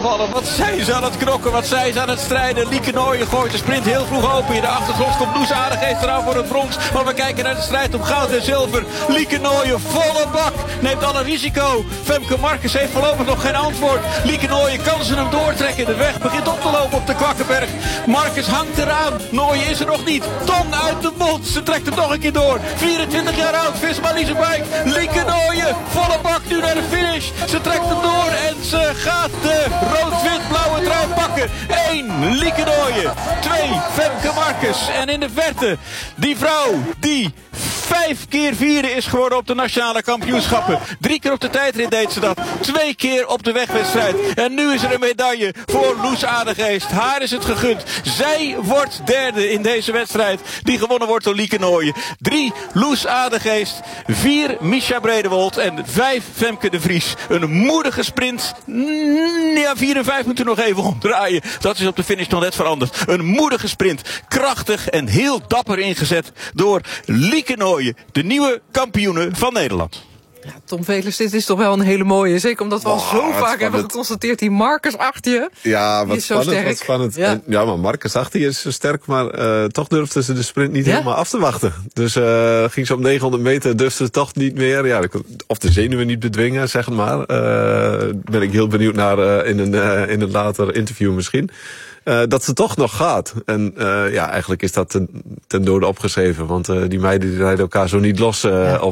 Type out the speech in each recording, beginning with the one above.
aanvallen. Wat zijn ze aan het knokken, wat zijn ze aan het strijden. Lieke Nooijen gooit de sprint heel vroeg open. In de achtergrond komt Loes Aardegeest eraan voor het brons. Maar we kijken naar de strijd om goud en zilver. Lieke Nooijen, volle bak, neemt alle risico. Femke Markens heeft voorlopig nog geen antwoord. Lieke Nooijen kan ze hem doortrekken. De weg begint op te lopen op de Kwakkenberg. Markens hangt eraan. Nooijen is er nog niet. Ton uit de mond. Ze trekt hem nog een keer door. 24 jaar oud, Visma Liesebijk. Lieke Nooijen, volle bak nu naar de finish. Ze trekt hem door en ze gaat de rood-wit-blauwe trui pakken. 1, Lieke Nooijen. 2, Femke Markens. En in de verte, die vrouw die 5 keer vierde is geworden op de nationale kampioenschappen. 3 keer op de tijdrit deed ze dat. 2 keer op de wegwedstrijd. En nu is er een medaille voor Loes Aardegeest. Haar is het gegund. Zij wordt derde in deze wedstrijd. Die gewonnen wordt door Lieke Nooijen. 3, Loes Aardegeest. 4, Misha Bredewold. En 5, Femke de Vries. Een moedige sprint. Ja, 4 en 5 moeten nog even omdraaien. Dat is op de finish nog net veranderd. Een moedige sprint. Krachtig en heel dapper ingezet door Lieke Nooijen, de nieuwe kampioene van Nederland. Ja, Tom Velers, dit is toch wel een hele mooie. Zeker omdat we al zo vaak hebben geconstateerd, die Markens achter je. Ja, wat spannend, sterk. wat spannend. Ja, ja, maar Markens achter je is zo sterk, maar toch durfde ze de sprint niet helemaal af te wachten. Dus ging ze op 900 meter, durfde ze toch niet meer. Ja, of de zenuwen niet bedwingen, zeg het maar. Ben ik heel benieuwd naar in een later interview misschien. Dat ze toch nog gaat. En ja, eigenlijk is dat ten dode opgeschreven. Want die meiden die rijden elkaar zo niet los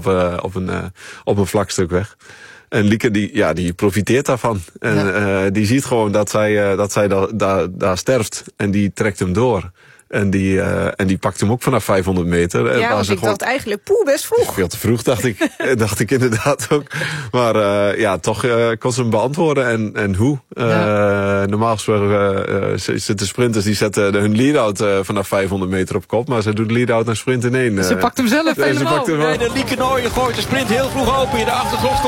op een vlak stuk weg. En Lieke die profiteert daarvan. En die ziet gewoon dat zij daar sterft. En die trekt hem door. En die pakt hem ook vanaf 500 meter. Ja, want ik dacht eigenlijk best vroeg. Veel te vroeg, dacht ik inderdaad ook. Maar ja, toch kon ze hem beantwoorden. En hoe? Normaal gesproken zitten sprinters die zetten hun lead-out vanaf 500 meter op kop. Maar ze doet lead-out en sprint in één. Ze pakt hem zelf helemaal. De Lieke Nooijen gooit de sprint heel vroeg open. In de achtergrond